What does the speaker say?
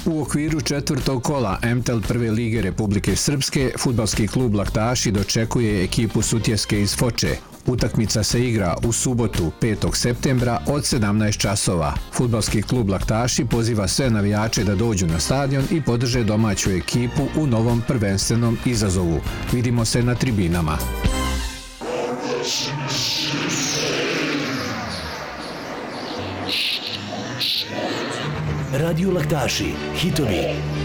U okviru četvrtog kola MTEL prve lige Republike Srpske, fudbalski klub Laktaši dočekuje ekipu Sutjeske iz Foče. Utakmica se igra u subotu 5. septembra od 17 časova. Fudbalski klub Laktaši poziva sve navijače da dođu na stadion i podrže domaću ekipu u novom prvenstvenom izazovu. Vidimo se na tribinama. Radio Laktaši, hitovi